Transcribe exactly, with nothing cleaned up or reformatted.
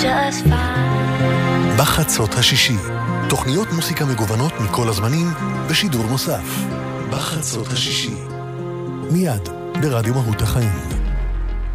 just fine. בחצות השישי, תוכניות מוסיקה מגוונות מכל הזמנים בשידור נוסף. בחצות השישי, מיד ברדיו מהות החיים.